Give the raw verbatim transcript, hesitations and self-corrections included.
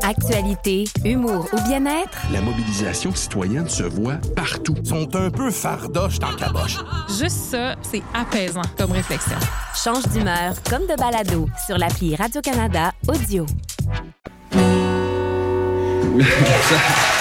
Actualité, humour ou bien-être, la mobilisation citoyenne se voit partout. Ils sont un peu fardoches dans caboche. Juste ça, c'est apaisant comme réflexion. change d'humeur comme de balado sur l'appli Radio-Canada Audio.